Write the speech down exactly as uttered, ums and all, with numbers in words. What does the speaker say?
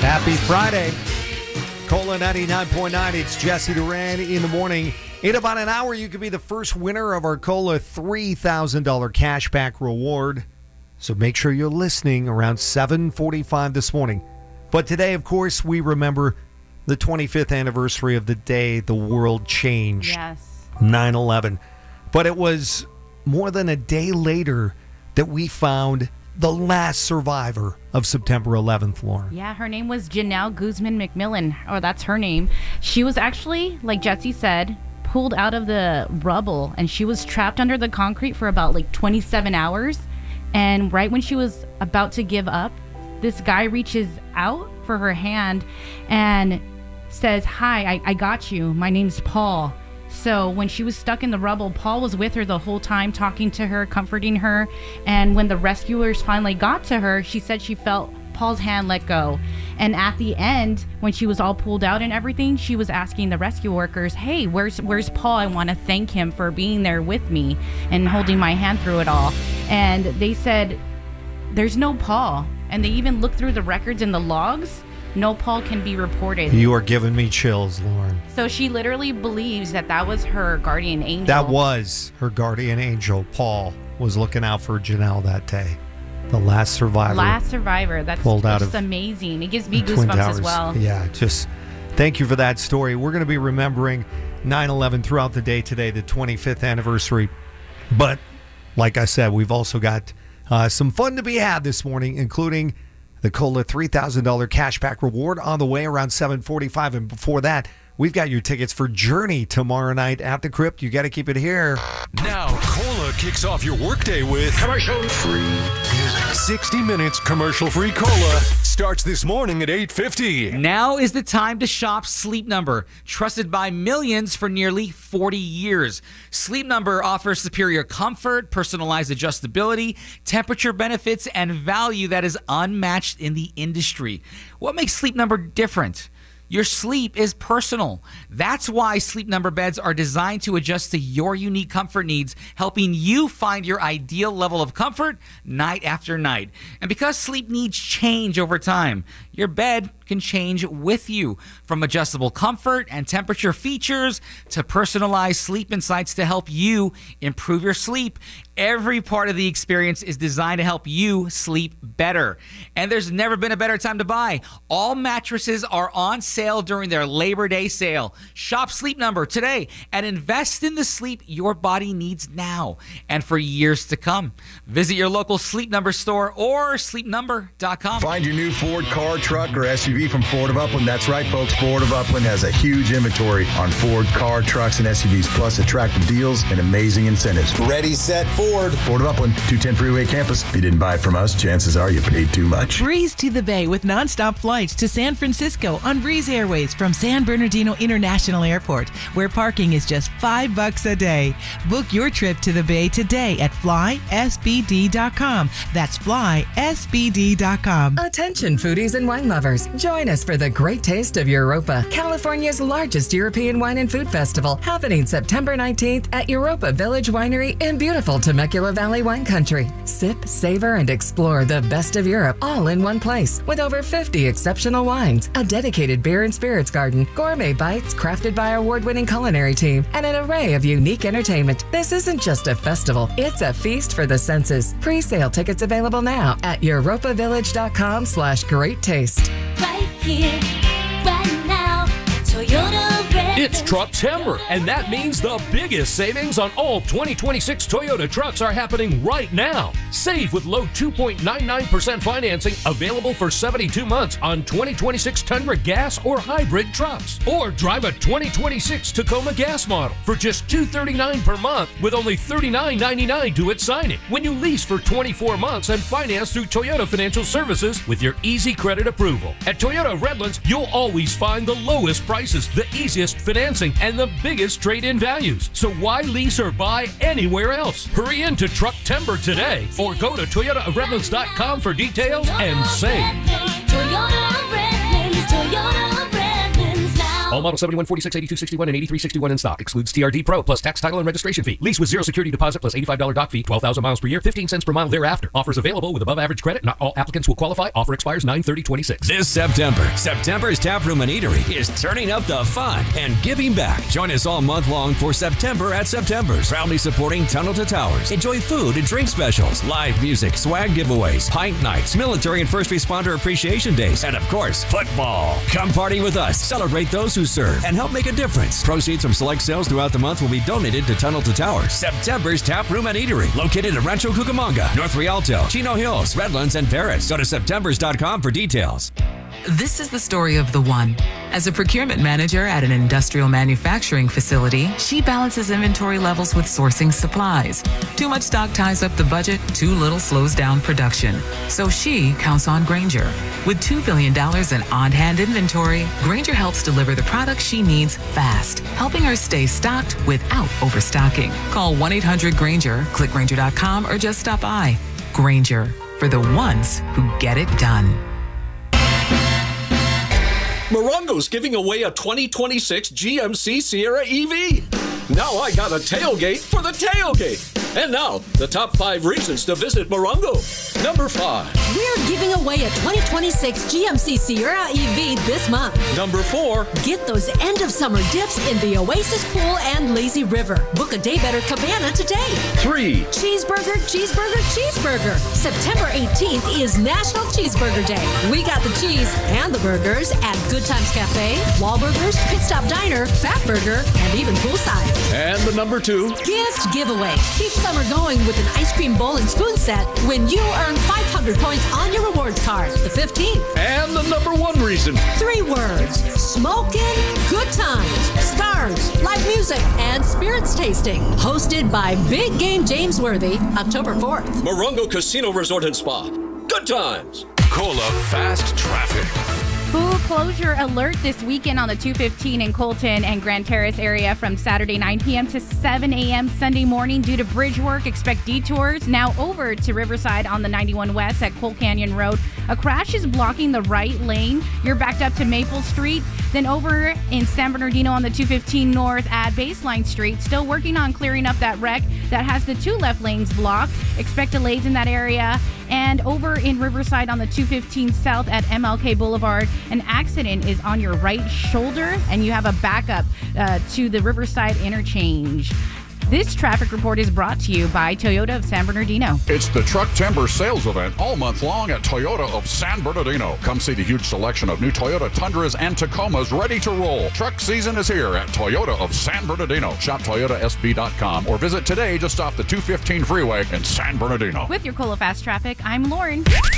Happy Friday. Cola ninety-nine point nine. It's Jesse Duran in the morning. In about an hour, you could be the first winner of our Cola three thousand dollars cashback reward. So make sure you're listening around seven forty-five this morning. But today, of course, we remember the twenty-fifth anniversary of the day the world changed. Yes. nine eleven. But it was more than a day later that we found the last survivor of September eleventh, Lauren. Yeah, her name was Janelle Guzman McMillan. Oh, that's her name. She was actually, like Jesse said, pulled out of the rubble, and she was trapped under the concrete for about like twenty-seven hours. And right when she was about to give up, this guy reaches out for her hand and says, "Hi, I, I got you. My name's Paul." So when she was stuck in the rubble, Paul was with her the whole time, talking to her, comforting her. And when the rescuers finally got to her, she said she felt Paul's hand let go. And at the end, when she was all pulled out and everything, she was asking the rescue workers, "Hey, where's where's Paul? I want to thank him for being there with me and holding my hand through it all." And they said, "There's no Paul." And they even looked through the records and the logs. No Paul can be reported. You are giving me chills, Lauren. So she literally believes that that was her guardian angel. That was her guardian angel. Paul was looking out for Janelle that day. The last survivor. Last survivor. That's pulled out just of amazing. It gives me Twin goosebumps Towers. as well. Yeah, just thank you for that story. We're going to be remembering nine eleven throughout the day today, the twenty-fifth anniversary. But like I said, we've also got uh, some fun to be had this morning, including the Cola three thousand dollars cashback reward on the way around seven forty-five. And before that, we've got your tickets for Journey tomorrow night at the Crypt. You got to keep it here. Now, Cola kicks off your workday with commercial-free music. sixty minutes commercial-free Cola starts this morning at eight fifty. Now is the time to shop Sleep Number, trusted by millions for nearly forty years. Sleep Number offers superior comfort, personalized adjustability, temperature benefits, and value that is unmatched in the industry. What makes Sleep Number different? Your sleep is personal. That's why Sleep Number beds are designed to adjust to your unique comfort needs, helping you find your ideal level of comfort night after night. And because sleep needs change over time, your bed can change with you. From adjustable comfort and temperature features to personalized sleep insights to help you improve your sleep, every part of the experience is designed to help you sleep better. And there's never been a better time to buy. All mattresses are on sale during their Labor Day sale. Shop Sleep Number today and invest in the sleep your body needs now and for years to come. Visit your local Sleep Number store or sleep number dot com. Find your new Ford car, truck, or S U V from Ford of Upland. That's right, folks. Ford of Upland has a huge inventory on Ford car, trucks, and S U Vs, plus attractive deals and amazing incentives. Ready, set, Ford. Ford of Upland, two ten Freeway Campus. If you didn't buy it from us, chances are you paid too much. Breeze to the Bay with nonstop flights to San Francisco on Breeze Airways from San Bernardino International Airport, where parking is just five bucks a day. Book your trip to the Bay today at fly S B D dot com. That's fly S B D dot com. Attention foodies and wine lovers. Join us for the Great Taste of Europa, California's largest European wine and food festival, happening September nineteenth at Europa Village Winery in beautiful Temecula Valley wine country. Sip, savor, and explore the best of Europe all in one place with over fifty exceptional wines, a dedicated beer and spirits garden, gourmet bites crafted by our award-winning culinary team, and an array of unique entertainment. This isn't just a festival, it's a feast for the senses. Pre-sale tickets available now at europa village dot com slash great taste. Right here, right now, Toyota Red. It's Trucktember, and that means the biggest savings on all twenty twenty-six Toyota trucks are happening right now. Save with low two point nine nine percent financing available for seventy-two months on twenty twenty-six Tundra gas or hybrid trucks. Or drive a twenty twenty-six Tacoma gas model for just two hundred thirty-nine dollars per month with only thirty-nine ninety-nine due at signing when you lease for twenty-four months and finance through Toyota Financial Services with your easy credit approval. At Toyota Redlands, you'll always find the lowest prices, the easiest financing, and the biggest trade-in values. So why lease or buy anywhere else? Hurry into Trucktember today or go to toyota redlands dot com for details and save. Toyota Redlands, Toyota Redlands now. All models seventy-one, forty-six, eighty-two, sixty-one, and eighty-three sixty-one in stock. Excludes T R D Pro plus tax, title, and registration fee. Lease with zero security deposit plus eighty-five dollars doc fee. twelve thousand miles per year. fifteen cents per mile thereafter. Offers available with above average credit. Not all applicants will qualify. Offer expires nine thirty twenty-six. This September, September's Taproom and Eatery is turning up the fun and giving back. Join us all month long for September at September's. Proudly supporting Tunnel to Towers. Enjoy food and drink specials, live music, swag giveaways, pint nights, military and first responder appreciation days, and of course, football. Come party with us, celebrate those who serve, and help make a difference. Proceeds from select sales throughout the month will be donated to Tunnel to Towers. September's Taproom and Eatery, located in Rancho Cucamonga, North Rialto, Chino Hills, Redlands, and Paris. Go to septembers dot com for details. This is the story of the one. As a procurement manager at an industrial manufacturing facility, she balances inventory levels with sourcing supplies. Too much stock ties up the budget, too little slows down production. So she counts on Grainger. With two billion dollars in on-hand inventory, Grainger helps deliver the products she needs fast, helping her stay stocked without overstocking. Call one eight hundred Grainger, click Grainger dot com, or just stop by. Grainger, for the ones who get it done. Morongo's giving away a twenty twenty-six G M C Sierra E V. Now I got a tailgate for the tailgate. And now, the top five reasons to visit Morongo. Number five. We're giving away a twenty twenty-six G M C Sierra E V this month. Number four. Get those end of summer dips in the Oasis Pool and Lazy River. Book a day better cabana today. Three. Cheeseburger, cheeseburger, cheeseburger. September eighteenth is National Cheeseburger Day. We got the cheese and the burgers at Good Times Cafe, Wahlburgers, Pit Stop Diner, Fat Burger, and even Poolside. And the number two. Gift giveaway. Keep summer going with an ice cream bowl and spoon set when you earn five hundred points on your rewards card. The fifteenth. And the number one reason. Three words. Smoking, good times, stars, live music, and spirits tasting. Hosted by Big Game James Worthy, October fourth. Morongo Casino Resort and Spa. Good times. Cola Fast Traffic. Full closure alert this weekend on the two fifteen in Colton and Grand Terrace area from Saturday nine p.m. to seven a.m. Sunday morning due to bridge work. Expect detours. Now over to Riverside on the ninety-one West at Coal Canyon Road. A crash is blocking the right lane. You're backed up to Maple Street. Then over in San Bernardino on the two fifteen North at Baseline Street. Still working on clearing up that wreck that has the two left lanes blocked. Expect delays in that area. And over in Riverside on the two fifteen South at M L K Boulevard, an accident is on your right shoulder and you have a backup uh, to the Riverside interchange. This traffic report is brought to you by Toyota of San Bernardino. It's the Truck Timber Sales Event all month long at Toyota of San Bernardino. Come see the huge selection of new Toyota Tundras and Tacomas ready to roll. Truck season is here at Toyota of San Bernardino. Shop Toyota S B dot com or visit today just off the two fifteen freeway in San Bernardino. With your Cola Fast Traffic, I'm Lauren.